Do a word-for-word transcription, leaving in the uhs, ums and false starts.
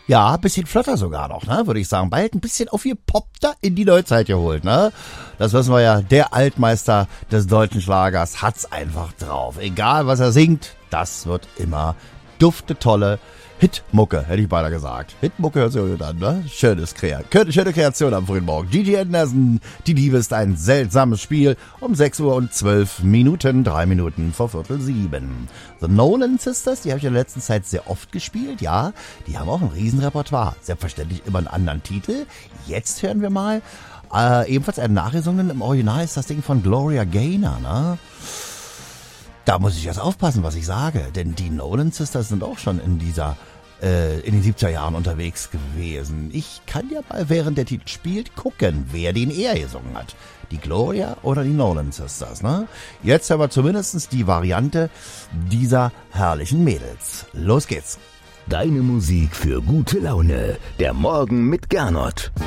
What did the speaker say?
Ja, ein bisschen flotter sogar noch, ne, würde ich sagen. Bald ein bisschen aufgepoppter in die Neuzeit geholt, ne. Das wissen wir ja, der Altmeister des deutschen Schlagers hat's einfach drauf. Egal, was er singt, das wird immer dufte tolle Hitmucke, hätte ich beinahe gesagt. Hitmucke hört sich gut an, ne? Schönes Krea- schöne Kreation am frühen Morgen. Gigi Anderson, die Liebe ist ein seltsames Spiel. Um sechs Uhr und zwölf Minuten, drei Minuten vor Viertel sieben. The Nolan Sisters, die habe ich in der letzten Zeit sehr oft gespielt, ja. Die haben auch ein Riesenrepertoire. Selbstverständlich immer einen anderen Titel. Jetzt hören wir mal, äh, ebenfalls einen nachgesungenen. Im Original ist das Ding von Gloria Gaynor, ne? Da muss ich jetzt aufpassen, was ich sage, denn die Nolan Sisters sind auch schon in dieser, äh, in den siebziger Jahren unterwegs gewesen. Ich kann ja mal, während der Titel spielt, gucken, wer den eher gesungen hat. Die Gloria oder die Nolan Sisters, ne? Jetzt haben wir zumindest die Variante dieser herrlichen Mädels. Los geht's. Deine Musik für gute Laune. Der Morgen mit Gernot.